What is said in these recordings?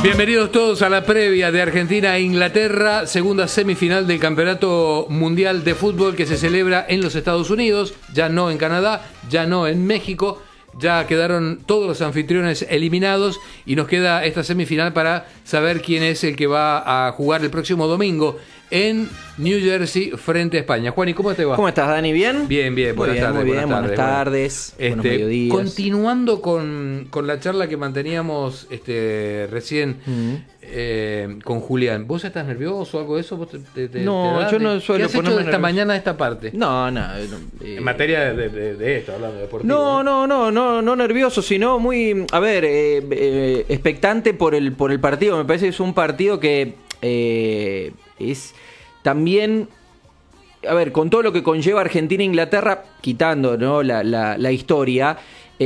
Bienvenidos todos a la previa de Argentina e Inglaterra, segunda semifinal del Campeonato Mundial de Fútbol que se celebra en los Estados Unidos, ya no en Canadá, ya no en México, ya quedaron todos los anfitriones eliminados y nos queda esta semifinal para saber quién es el que va a jugar el próximo domingo en New Jersey frente a España. Juan, ¿y cómo te va? ¿Cómo estás, Dani? ¿Bien? Bien, buenas tardes. Muy bien, buenas tardes, buenos mediodías. Continuando con la charla que manteníamos recién con Julián, ¿vos estás nervioso o algo de eso? ¿Vos No, yo no suelo ¿Qué has hecho ponerme de esta mañana a esta parte? No. En materia de esto, hablando de deportivo. No nervioso, sino muy, expectante por el partido. Me parece que es un partido que es también, con todo lo que conlleva Argentina e Inglaterra, quitando, ¿no?, la historia,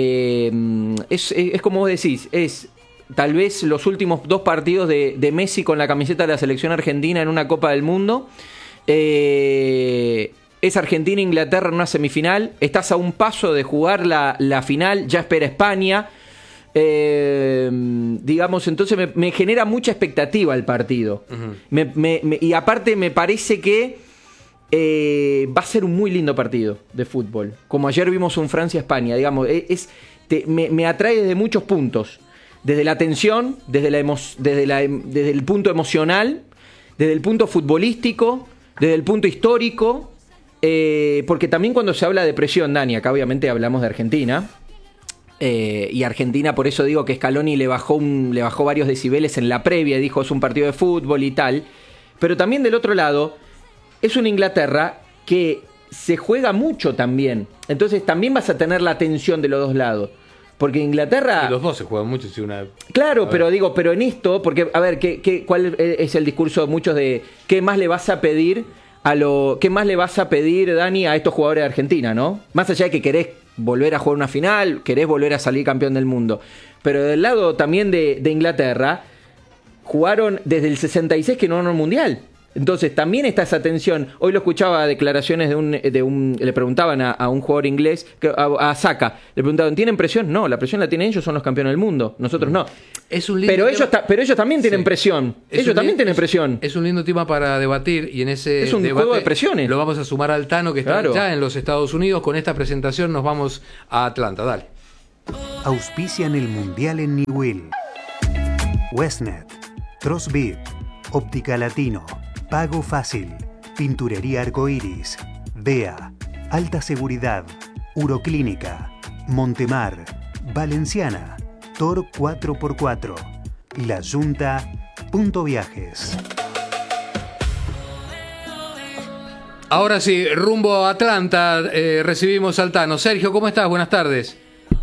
es como vos decís, es tal vez los últimos dos partidos de Messi con la camiseta de la selección argentina en una Copa del Mundo. Es Argentina e Inglaterra en una semifinal, estás a un paso de jugar la final, ya espera España. Entonces me genera mucha expectativa el partido. Uh-huh. Y aparte me parece que va a ser un muy lindo partido de fútbol. Como ayer vimos un Francia-España, me atrae desde muchos puntos. Desde la tensión, desde el punto emocional, desde el punto futbolístico, desde el punto histórico, porque también cuando se habla de presión, Dani, acá obviamente hablamos de Argentina. Y Argentina, por eso digo que Scaloni le bajó varios decibeles en la previa, dijo es un partido de fútbol y tal, pero también del otro lado es una Inglaterra que se juega mucho también, entonces también vas a tener la tensión de los dos lados, porque Inglaterra... Y los dos se juegan mucho, si una... Claro, pero en esto, porque ¿cuál es el discurso de muchos de qué más le vas a pedir qué más le vas a pedir, Dani, a estos jugadores de Argentina, ¿no? Más allá de que querés volver a jugar una final, querés volver a salir campeón del mundo. Pero del lado también de Inglaterra, jugaron desde el 66 que no ganaron el Mundial. Entonces también está esa tensión. Hoy lo escuchaba declaraciones le preguntaban a un jugador inglés, a Saka, le preguntaban, ¿tienen presión? No, la presión la tienen ellos, son los campeones del mundo, nosotros no. Es un lindo pero ellos también tienen presión. Ellos también tienen presión. Es un lindo tema para debatir y en ese es un debate juego de presiones. Lo vamos a sumar al Tano que está ya en los Estados Unidos. Con esta presentación nos vamos a Atlanta. Dale. Auspician el Mundial en Newell. Westnet, Trosbit, Óptica Latino, Pago Fácil, Pinturería Arcoiris, DEA, Alta Seguridad, Uroclínica, Montemar, Valenciana, Tor 4x4, La Junta, Punto Viajes. Ahora sí, rumbo a Atlanta, recibimos al Tano. Sergio, ¿cómo estás? Buenas tardes.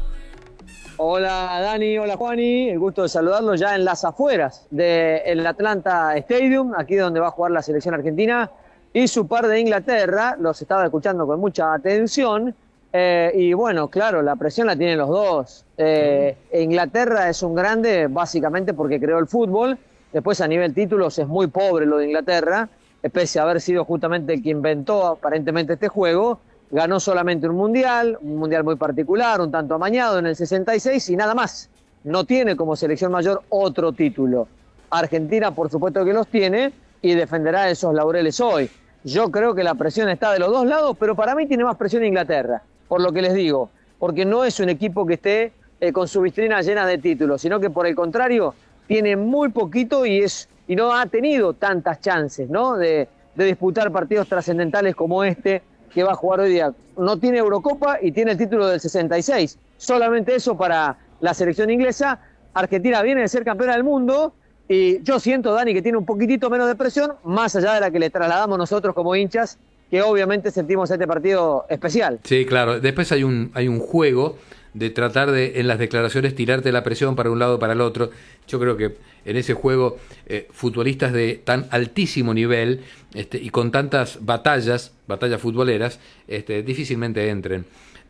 Hola Dani, hola Juani, el gusto de saludarlos ya en las afueras del Atlanta Stadium, aquí donde va a jugar la selección argentina y su par de Inglaterra. Los estaba escuchando con mucha atención y bueno, claro, la presión la tienen los dos. Inglaterra es un grande básicamente porque creó el fútbol, después a nivel títulos es muy pobre lo de Inglaterra, pese a haber sido justamente el que inventó aparentemente este juego. Ganó solamente un mundial muy particular, un tanto amañado en el 66 y nada más. No tiene como selección mayor otro título. Argentina, por supuesto que los tiene y defenderá esos laureles hoy. Yo creo que la presión está de los dos lados, pero para mí tiene más presión Inglaterra, por lo que les digo, porque no es un equipo que esté con su vitrina llena de títulos, sino que por el contrario tiene muy poquito y no ha tenido tantas chances, ¿no?, de disputar partidos trascendentales como este que va a jugar hoy día. No tiene Eurocopa y tiene el título del 66. Solamente eso para la selección inglesa. Argentina viene de ser campeona del mundo y yo siento, Dani, que tiene un poquitito menos de presión, más allá de la que le trasladamos nosotros como hinchas, que obviamente sentimos este partido especial. Sí, claro. Después hay un juego de tratar de, en las declaraciones, tirarte la presión para un lado o para el otro. Yo creo que en ese juego, futbolistas de tan altísimo nivel y con tantas batallas futboleras, difícilmente entren.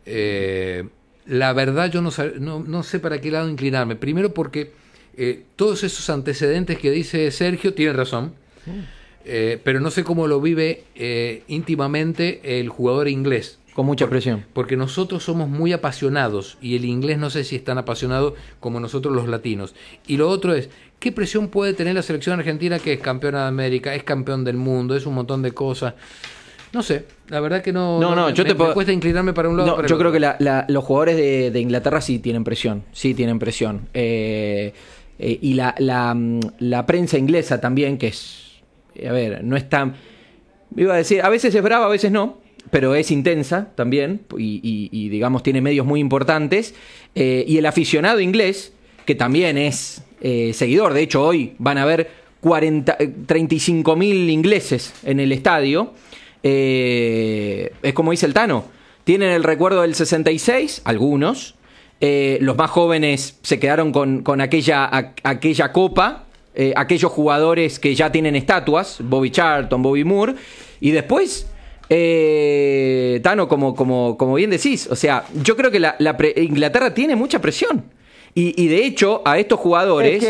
La verdad, yo no sé para qué lado inclinarme. Primero porque todos esos antecedentes que dice Sergio tienen razón, pero no sé cómo lo vive íntimamente el jugador inglés Con mucha presión. Porque nosotros somos muy apasionados y el inglés no sé si es tan apasionado como nosotros los latinos. Y lo otro es, ¿qué presión puede tener la selección argentina que es campeona de América, es campeón del mundo, es un montón de cosas? No sé, la verdad que no, me cuesta inclinarme para un lado o para el yo otro. creo que los jugadores de Inglaterra sí tienen presión. Y la prensa inglesa también, que es, a ver, no es tan... Iba a decir, a veces es brava, a veces no, pero es intensa también y digamos tiene medios muy importantes. Y el aficionado inglés, que también es seguidor, de hecho hoy van a haber 35.000 ingleses en el estadio. Es como dice el Tano, tienen el recuerdo del 66, algunos. Los más jóvenes se quedaron con aquella copa. Aquellos jugadores que ya tienen estatuas, Bobby Charlton, Bobby Moore, y después, Tano, como bien decís, o sea, yo creo que Inglaterra tiene mucha presión, y de hecho a estos jugadores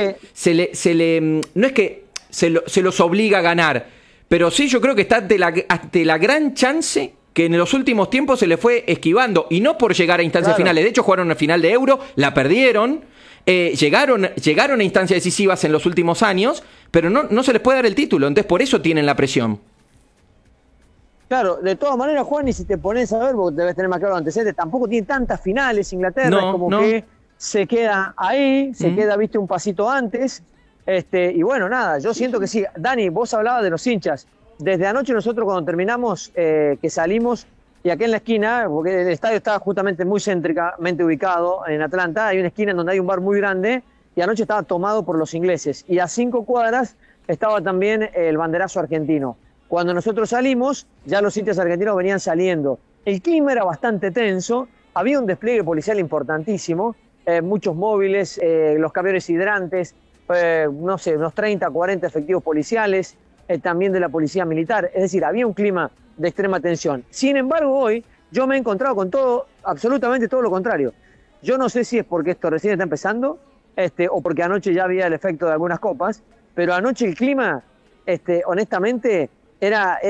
no es que se los obliga a ganar, pero sí yo creo que está ante la gran chance que en los últimos tiempos se le fue esquivando, y no por llegar a instancias finales. De hecho jugaron una final de Euro, la perdieron. Llegaron a instancias decisivas en los últimos años, pero no se les puede dar el título, entonces por eso tienen la presión. Claro, de todas maneras, Juan, y si te pones a ver, vos debes tener más claro los antecedentes, tampoco tiene tantas finales Inglaterra, es como que se queda ahí, se queda, viste, un pasito antes, y bueno, nada, yo siento que sí. Dani, vos hablabas de los hinchas, desde anoche nosotros cuando terminamos, que salimos, y acá en la esquina, porque el estadio está justamente muy céntricamente ubicado en Atlanta, hay una esquina en donde hay un bar muy grande, y anoche estaba tomado por los ingleses. Y a 5 cuadras estaba también el banderazo argentino. Cuando nosotros salimos, ya los hinchas argentinos venían saliendo. El clima era bastante tenso, había un despliegue policial importantísimo, muchos móviles, los camiones hidrantes, no sé, unos 30, 40 efectivos policiales, también de la policía militar. Es decir, había un clima de extrema tensión. Sin embargo, hoy yo me he encontrado con todo, absolutamente todo lo contrario. Yo no sé si es porque esto recién está empezando, o porque anoche ya había el efecto de algunas copas, pero anoche el clima, honestamente, era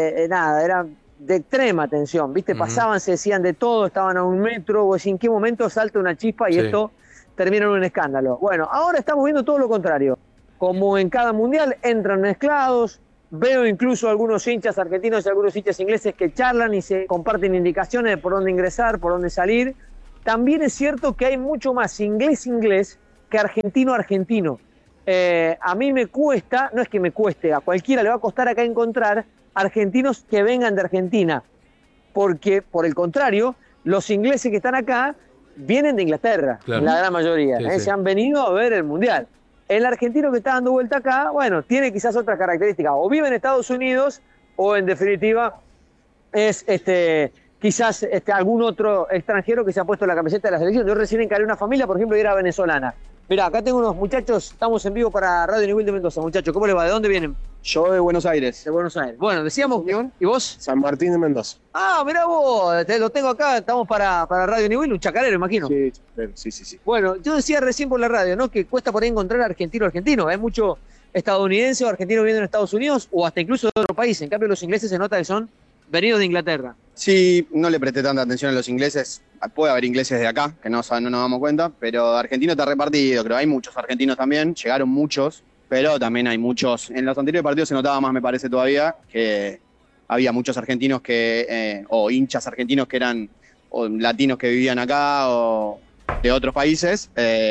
de extrema tensión, ¿viste? Pasaban, se decían de todo, estaban a 1 metro, o en qué momento salta una chispa y esto termina en un escándalo. Bueno, ahora estamos viendo todo lo contrario. Como en cada mundial, entran mezclados. Veo incluso algunos hinchas argentinos y algunos hinchas ingleses que charlan y se comparten indicaciones de por dónde ingresar, por dónde salir. También es cierto que hay mucho más inglés que argentino. A mí me cuesta, no es que me cueste, a cualquiera le va a costar acá encontrar argentinos que vengan de Argentina, porque por el contrario, los ingleses que están acá vienen de Inglaterra, claro, la gran mayoría, sí. Se han venido a ver el mundial. El argentino que está dando vuelta acá, bueno, tiene quizás otras características, o vive en Estados Unidos, o en definitiva es quizás algún otro extranjero que se ha puesto la camiseta de la selección. Yo recién encaré una familia, por ejemplo, y era venezolana. Mirá, acá tengo unos muchachos, estamos en vivo para Radio Nivel de Mendoza. Muchachos, ¿cómo les va? ¿De dónde vienen? Yo de Buenos Aires. De Buenos Aires. Bueno, decíamos, ¿y vos? San Martín de Mendoza. Ah, mirá vos, lo tengo acá, estamos para Radio Nivel, un chacarero, imagino. Sí. Bueno, yo decía recién por la radio, ¿no? Que cuesta por ahí encontrar argentino. Hay mucho estadounidense o argentino viviendo en Estados Unidos o hasta incluso de otro país. En cambio, los ingleses se nota que son venidos de Inglaterra. Sí, no le presté tanta atención a los ingleses. Puede haber ingleses de acá, que no nos damos cuenta, pero argentino está repartido, creo. Hay muchos argentinos también, llegaron muchos, pero también hay muchos. En los anteriores partidos se notaba más, me parece todavía, que había muchos argentinos o hinchas argentinos que eran o latinos que vivían acá o de otros países,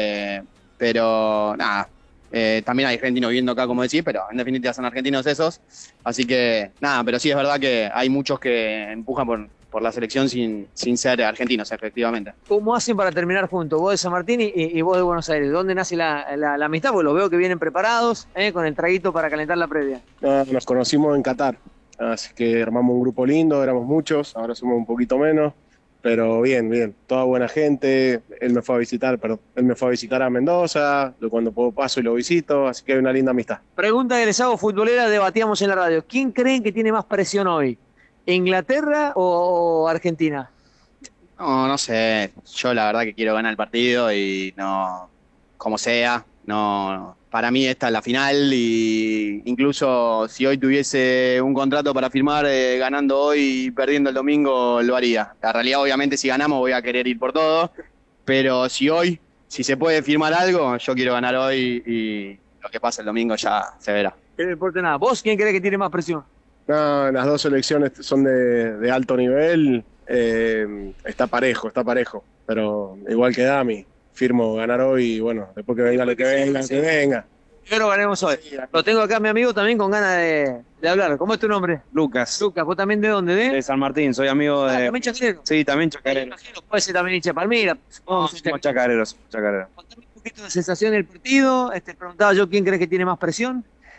pero nada. También hay argentinos viviendo acá, como decís, pero en definitiva son argentinos esos. Así que nada, pero sí es verdad que hay muchos que empujan por la selección sin ser argentinos, efectivamente. ¿Cómo hacen para terminar juntos? Vos de San Martín y vos de Buenos Aires. ¿Dónde nace la amistad? Porque los veo que vienen preparados, con el traguito para calentar la previa. Nos conocimos en Qatar, así que armamos un grupo lindo, éramos muchos, ahora somos un poquito menos. Pero bien, toda buena gente. Él me fue a visitar a Mendoza, cuando puedo paso y lo visito, así que hay una linda amistad. Pregunta que les hago futbolera, debatíamos en la radio. ¿Quién creen que tiene más presión hoy? ¿Inglaterra o Argentina? No sé. Yo la verdad que quiero ganar el partido y no, como sea, No, para mí esta es la final y incluso si hoy tuviese un contrato para firmar ganando hoy y perdiendo el domingo, lo haría. La realidad, obviamente, si ganamos voy a querer ir por todo, pero si se puede firmar algo, yo quiero ganar hoy y lo que pasa el domingo ya se verá. Que no importa nada. ¿Vos quién crees que tiene más presión? No, las dos selecciones son de alto nivel, está parejo, pero igual que Dami, firmo ganar hoy y bueno, después que venga lo que venga. Primero ganemos hoy. Lo tengo acá mi amigo también con ganas de hablar. ¿Cómo es tu nombre? Lucas, Lucas, ¿vos también de dónde? de San Martín, soy amigo de... ¿También chacarero? Sí, también chacarero. Puede ser también hincha de Palmira. No, somos chacareros. Contame un poquito la sensación del partido. Preguntaba yo quién crees que tiene más presión.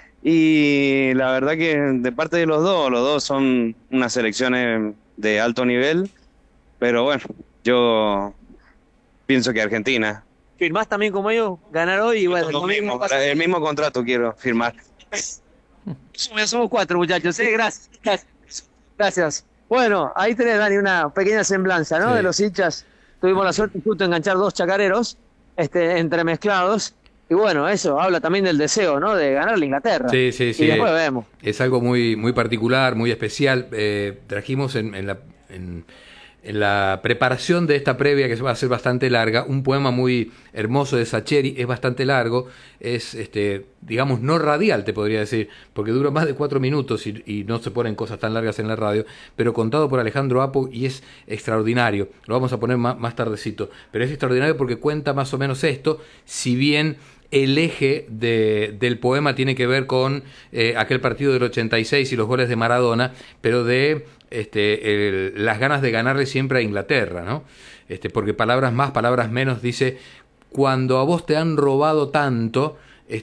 Y la verdad que de parte de los dos son unas selecciones de alto nivel, pero bueno, yo pienso que Argentina. ¿Firmás también como ellos? Ganar hoy y bueno, El mismo contrato quiero firmar. Somos 4 muchachos, gracias. Bueno, ahí tenés, Dani, una pequeña semblanza, ¿no? Sí. De los hinchas. Tuvimos la suerte justo de enganchar 2 chacareros, entremezclados. Y bueno, eso habla también del deseo, ¿no? De ganar la Inglaterra. Sí. Y después vemos. Es algo muy, muy particular, muy especial. Trajimos en la preparación de esta previa, que va a ser bastante larga, un poema muy hermoso de Sacheri. Es bastante largo, es, digamos, no radial, te podría decir, porque dura más de 4 minutos y no se ponen cosas tan largas en la radio, pero contado por Alejandro Apo y es extraordinario. Lo vamos a poner más tardecito, pero es extraordinario porque cuenta más o menos esto, si bien el eje del poema tiene que ver con aquel partido del 86 y los goles de Maradona, pero de las ganas de ganarle siempre a Inglaterra, ¿no? Porque palabras más, palabras menos, dice, cuando a vos te han robado tanto,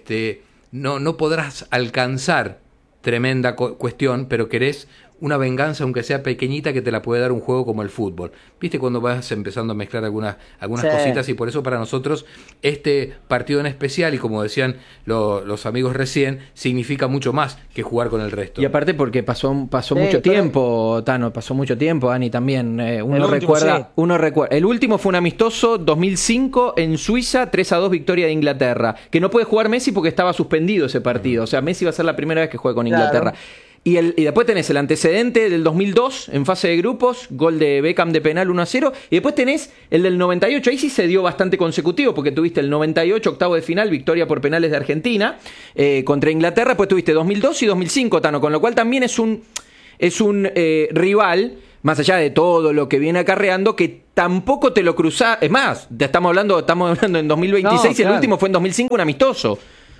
no podrás alcanzar tremenda cuestión, pero querés una venganza, aunque sea pequeñita, que te la puede dar un juego como el fútbol. ¿Viste cuando vas empezando a mezclar algunas Sí. cositas? Y por eso para nosotros este partido en especial, y como decían los amigos recién, significa mucho más que jugar con el resto. Y aparte porque pasó mucho pero- tiempo, Tano, pasó mucho tiempo, Dani, también. Uno último, recuerda. El último fue un amistoso 2005 en Suiza, 3-2 victoria de Inglaterra, que no puede jugar Messi porque estaba suspendido ese partido. O sea, Messi va a ser la primera vez que juegue con Inglaterra. Claro. Y después tenés el antecedente del 2002 en fase de grupos, gol de Beckham de penal 1-0, y después tenés el del 98, ahí sí se dio bastante consecutivo, porque tuviste el 98, octavo de final, victoria por penales de Argentina contra Inglaterra, después tuviste 2002 y 2005, Tano, con lo cual también es un rival, más allá de todo lo que viene acarreando, que tampoco te lo cruzás, es más, estamos hablando en 2026 No, y claro. el último fue en 2005, un amistoso.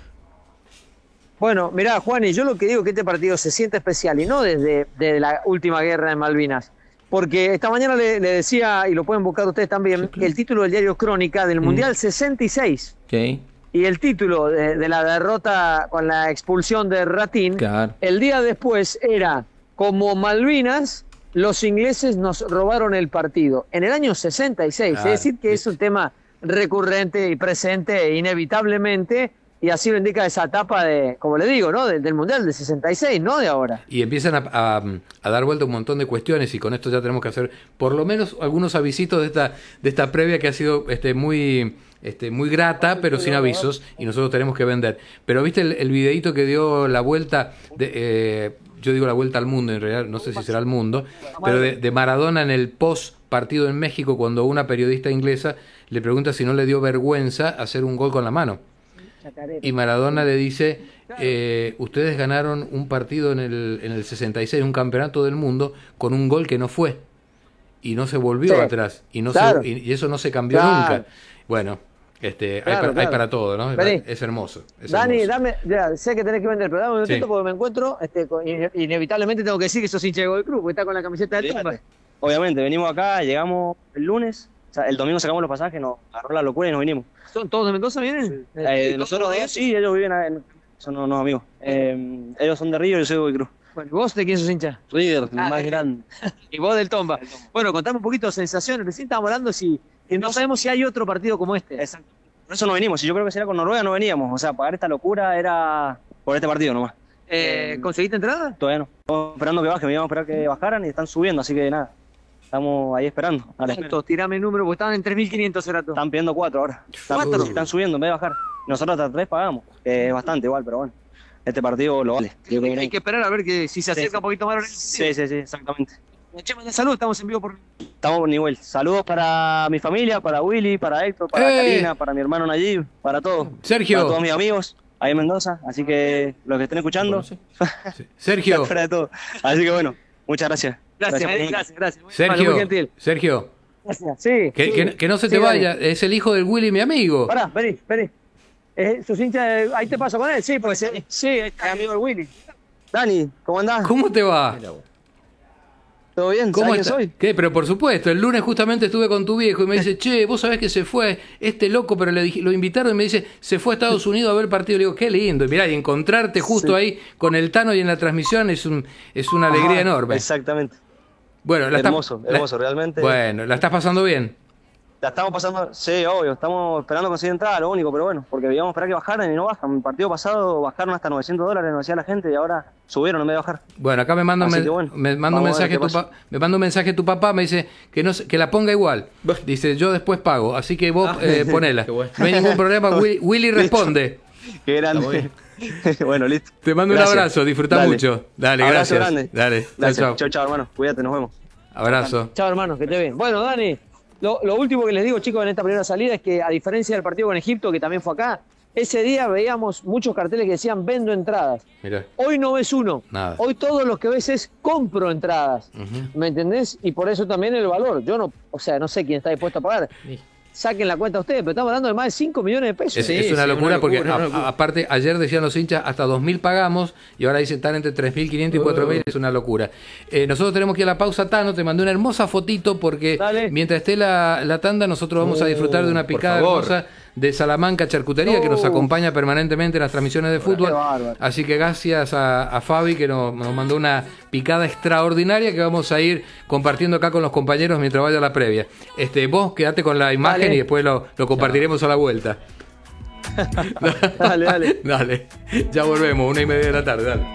Bueno, mirá, Juan, y yo lo que digo es que este partido se siente especial, y no desde la última guerra de Malvinas. Porque esta mañana le decía, y lo pueden buscar ustedes también, el título del diario Crónica del Mundial 66. Okay. Y el título de la derrota con la expulsión de Ratín, Claro. el día después era, como Malvinas, los ingleses nos robaron el partido. En el año 66, Claro. es decir, que es un tema recurrente y presente inevitablemente, y así lo indica esa etapa de, como le digo, ¿no? Del Mundial del 66, no de ahora. Y empiezan a dar vuelta un montón de cuestiones, y con esto ya tenemos que hacer por lo menos algunos avisitos de esta previa que ha sido muy grata, pero sin avisos, y nosotros tenemos que vender. Pero viste el videíto que dio la vuelta, yo digo la vuelta al mundo, en realidad no sé si será al mundo, pero de Maradona en el post partido en México, cuando una periodista inglesa le pregunta si no le dio vergüenza hacer un gol con la mano. Y Maradona le dice, ustedes ganaron un partido en el 66, un campeonato del mundo, con un gol que no fue. Y no se volvió Sí, atrás. Y no claro. y eso no se cambió Claro. nunca. Bueno, Claro. hay para todo, ¿no? Vení. Es hermoso. Es Dani, hermoso. ya, sé que tenés que vender, pero dame un minutito Sí. porque me encuentro, inevitablemente tengo que decir que sos hincha de Godoy Cruz, porque está con la camiseta del Tumba. Obviamente, venimos acá, llegamos el lunes, o sea, el domingo sacamos los pasajes, nos agarró la locura y nos vinimos. ¿Son todos de Mendoza, vienen? Nosotros dos, sí, ellos viven son unos amigos. Ellos son de Río y yo soy de Godoy Cruz. Bueno, ¿y vos de quién sos hincha? River, el más grande. Y vos del Tomba. Bueno, contame un poquito de sensaciones. Recién estábamos hablando que no sabemos si hay otro partido como este. Exacto. Por eso no venimos. Si yo creo que si era con Noruega, no veníamos. O sea, pagar esta locura era por este partido nomás. ¿Conseguiste entrada? Todavía no. Estamos esperando que bajen, me íbamos a esperar que bajaran y están subiendo, así que nada. Estamos ahí esperando. A la espera. Tirame el número, porque estaban en 3.500 hace rato. Están pidiendo 4 ahora. ¿Cuatro? Están subiendo en vez de bajar. nosotros hasta 3 pagamos, que es bastante igual, pero bueno, este partido lo vale. Hay que esperar a ver que si se acerca un poquito más. Sí, exactamente. Che, manda salud, estamos en vivo por... Estamos con Nivel. Saludos para mi familia, para Willy, para Héctor, para Karina, para mi hermano Nayib, para todos. Sergio. Para todos mis amigos ahí en Mendoza. Así que los que estén escuchando. Bueno, sí. Sergio. Fuera de todo. Así que bueno, muchas gracias. Gracias. Sergio. Muy gentil. Sergio. Gracias. Sí. Que no se te vaya. Es el hijo del Willy, mi amigo. Pará, vení. Sus hinchas, ahí te paso con él, sí, porque sí, es amigo del Willy. Dani, ¿cómo andás? ¿Cómo te va? ¿Todo bien? ¿Cómo ¿Sabés está? quién soy? ¿Qué? Pero por supuesto, el lunes justamente estuve con tu viejo y me dice, che, vos sabés que se fue este loco, pero lo invitaron y me dice, se fue a Estados Unidos a ver el partido. Le digo, qué lindo. Y mirá, y encontrarte justo ahí con el Tano y en la transmisión es una alegría enorme. Exactamente. Bueno, hermoso, realmente. Bueno, ¿la estás pasando bien? La estamos pasando, sí, obvio, estamos esperando conseguir entrada, lo único, pero bueno, porque íbamos a esperar que bajaran y no bajan. El partido pasado bajaron hasta $900, nos decía la gente, y ahora subieron en vez de bajar. Bueno, acá me manda un mensaje tu papá, me dice que la ponga igual. Dice, yo después pago, así que vos ponela. Bueno. No hay ningún problema, Willy responde. Qué grande. Bueno, listo. Te mando un abrazo, disfruta mucho. Dale, abrazo gracias. Grande. Dale, chao, hermano. Cuídate, nos vemos. Abrazo. Chao, hermano, que esté bien. Bueno, Dani, lo último que les digo, chicos, en esta primera salida es que, a diferencia del partido con Egipto, que también fue acá, ese día veíamos muchos carteles que decían vendo entradas. Mirá. Hoy no ves uno. Nada. Hoy todos los que ves es compro entradas. ¿Me entendés? Y por eso también el valor. Yo no sé quién está dispuesto a pagar. Saquen la cuenta ustedes, pero estamos hablando de más de 5 millones de pesos. Es una locura porque aparte ayer decían los hinchas hasta 2.000 pagamos y ahora dicen están entre 3.500 y 4.000, es una locura. Nosotros tenemos que ir a la pausa, Tano, te mandé una hermosa fotito porque mientras esté la tanda nosotros vamos a disfrutar de una picada hermosa de Salamanca Charcutería que nos acompaña permanentemente en las transmisiones de fútbol. Así que gracias a Fabi que nos mandó una picada extraordinaria que vamos a ir compartiendo acá con los compañeros mientras vaya la previa. Vos quedate con la imagen y después lo compartiremos a la vuelta. Dale. Ya volvemos, 1:30 de la tarde, dale.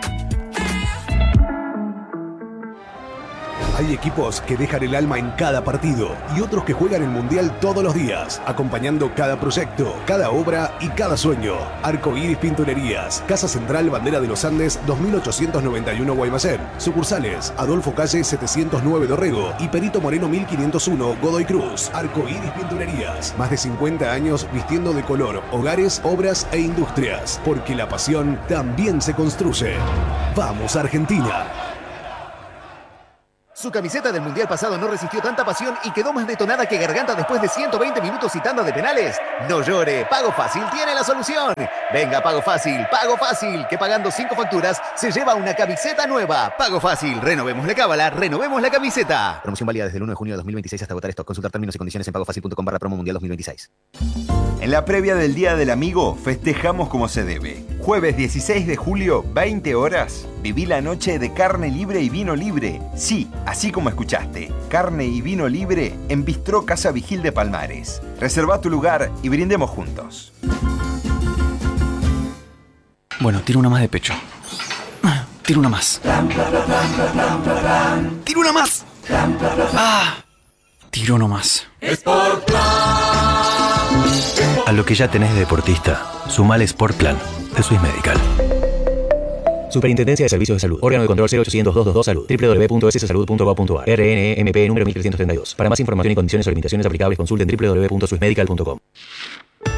Hay equipos que dejan el alma en cada partido y otros que juegan el Mundial todos los días, acompañando cada proyecto, cada obra y cada sueño. Arcoíris Pinturerías, Casa Central Bandera de los Andes 2891 Guaymallén. Sucursales Adolfo Calle 709 Dorrego y Perito Moreno 1501 Godoy Cruz. Arcoíris Pinturerías, más de 50 años vistiendo de color hogares, obras e industrias, porque la pasión también se construye. ¡Vamos, Argentina! Su camiseta del Mundial pasado no resistió tanta pasión y quedó más detonada que Garganta después de 120 minutos y tanda de penales. No llore, Pago Fácil tiene la solución. Venga, Pago Fácil, que pagando 5 facturas se lleva una camiseta nueva. Pago Fácil, renovemos la cábala, renovemos la camiseta. Promoción válida desde el 1 de junio de 2026 hasta agotar stock. Consultar términos y condiciones en pagofacil.com/promo mundial 2026. En la previa del Día del Amigo, festejamos como se debe. Jueves 16 de julio, 20 horas, viví la noche de carne libre y vino libre. Sí, así como escuchaste, carne y vino libre en Bistró Casa Vigil de Palmares. Reserva tu lugar y brindemos juntos. Bueno, tiro una más de pecho. Tiro una más. Tiro una más. Tiro no más. A lo que ya tenés de deportista, sumale Sport Plan de Swiss Medical. Superintendencia de Servicios de Salud. Órgano de control 0800-222 Salud. www.sssalud.gov.ar. RNMP número 1332. Para más información y condiciones o limitaciones aplicables consulten www.swissmedical.com.